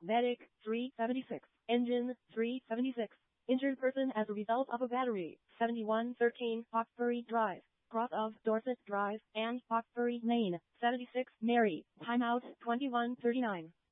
Medic 376. Engine 376. Injured person as a result of a battery. 7113 Hawkesbury Drive. Cross of Dorset Drive and Hawkesbury Lane. 76 Mary. Timeout 21:39.